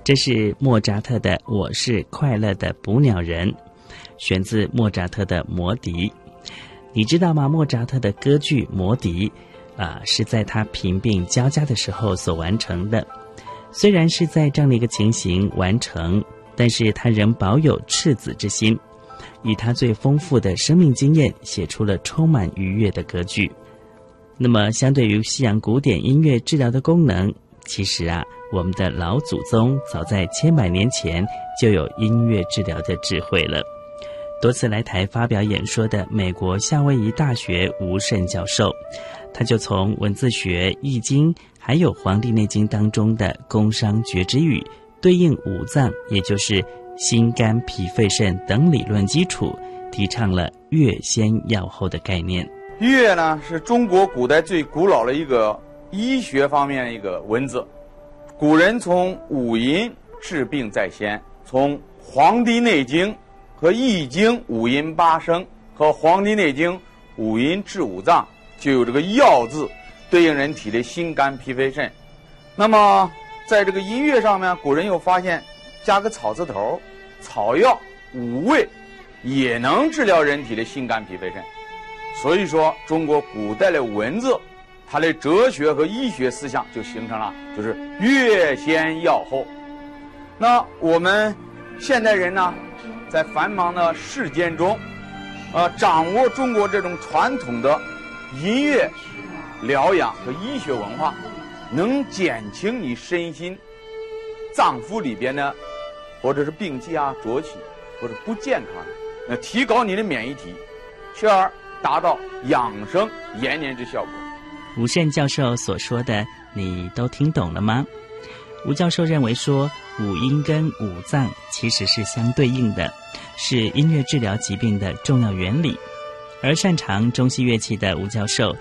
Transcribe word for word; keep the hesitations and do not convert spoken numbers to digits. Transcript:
这是莫扎特的《我是快乐的捕鸟人》，选自莫扎特的《魔笛》。你知道吗？莫扎特的歌剧《魔笛》啊、呃，是在他贫病交加的时候所完成的。虽然是在这样的一个情形完成，但是他仍保有赤子之心，以他最丰富的生命经验写出了充满愉悦的歌剧。那么相对于西洋古典音乐治疗的功能，其实啊，我们的老祖宗早在千百年前就有音乐治疗的智慧了。多次来台发表演说的美国夏威夷大学吴胜教授，他就从文字学、易经还有黄帝内经当中的工商角徵羽对应五脏，也就是心肝脾肺肾等理论基础，提倡了乐先药后的概念。 乐呢，是中国古代最古老的一个医学方面的一个文字。古人从五音治病在先，从《黄帝内经》和《易经》五音八声和《黄帝内经》五音治五脏，就有这个药字对应人体的心肝脾肺肾。那么在这个音乐上面，古人又发现加个草字头，草药五味也能治疗人体的心肝脾肺肾。所以说中国古代的文字，它的哲学和医学思想就形成了，就是乐先药后。那我们现代人呢，在繁忙的世间中，呃，掌握中国这种传统的音乐疗养和医学文化，能减轻你身心脏腑里边的或者是病气啊、浊气或者不健康的，那提高你的免疫体，从而达到养生延年之效果。 吴胜教授所说的你都听懂了吗？吴教授认为说，五音跟五脏其实是相对应的，是音乐治疗疾病的重要原理。而擅长中西乐器的吴教授